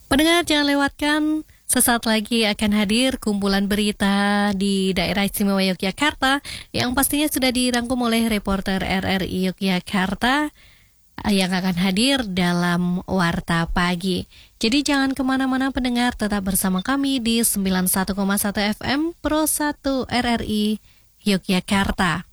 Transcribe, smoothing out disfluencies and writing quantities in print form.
Pendengar jangan lewatkan, sesaat lagi akan hadir kumpulan berita di daerah istimewa Yogyakarta yang pastinya sudah dirangkum oleh reporter RRI Yogyakarta yang akan hadir dalam Warta Pagi. Jadi jangan kemana-mana pendengar, tetap bersama kami di 91,1 FM Pro 1 RRI Yogyakarta.